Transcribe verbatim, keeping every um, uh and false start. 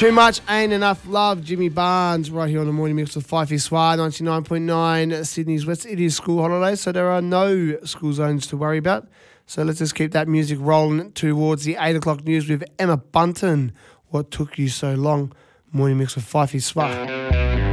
Too much ain't enough love. Jimmy Barnes right here on the morning mix with Fifey Swar, ninety-nine point nine Sydney's West. It is school holidays, so there are no school zones to worry about. So let's just keep that music rolling towards the eight o'clock news with Emma Bunton. What took you so long? Morning mix with Fifey Swar.